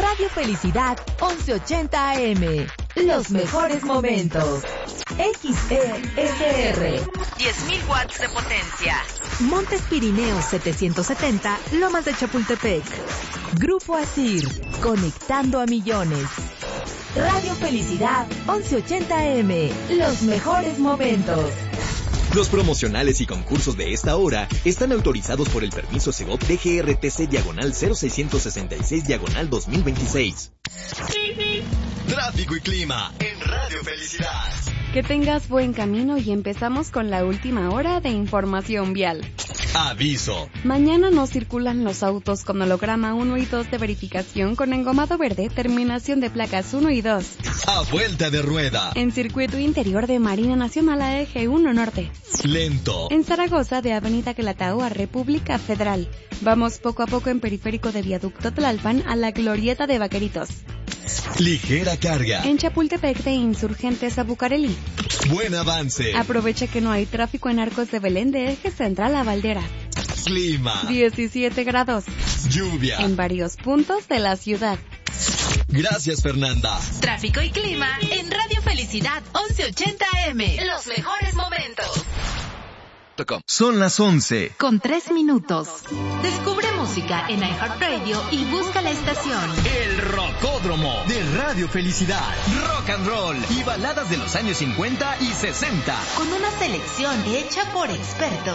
Radio Felicidad 1180 AM. Los mejores momentos. XESR. 10.000 watts de potencia. Montes Pirineos 770, Lomas de Chapultepec. Grupo Asir, conectando a millones. Radio Felicidad 1180 AM. Los mejores momentos. Los promocionales y concursos de esta hora están autorizados por el permiso Segov DGRTC/00666/2026. Tráfico y clima en Radio Felicidad. Que tengas buen camino y empezamos con la última hora de información vial. Aviso. Mañana no circulan los autos con holograma 1 y 2 de verificación con engomado verde, terminación de placas 1 y 2. A vuelta de rueda. En circuito interior de Marina Nacional a Eje 1 Norte. Lento. En Zaragoza de Avenida Calatao a República Federal. Vamos poco a poco en periférico de Viaducto Tlalpan a la Glorieta de Vaqueritos. Ligera carga. En Chapultepec de Insurgentes a Bucareli. Buen avance. Aprovecha que no hay tráfico en Arcos de Belén de Eje Central a Valdera. Clima. 17 grados. Lluvia. En varios puntos de la ciudad. Gracias, Fernanda. Tráfico y clima en Radio Felicidad 1180 AM. Los mejores momentos. Son las 11. Con 3 minutos. Descubre música en iHeartRadio y busca la estación. El Rocódromo de Radio Felicidad. Rock and roll y baladas de los años 50 y 60. Con una selección hecha por expertos.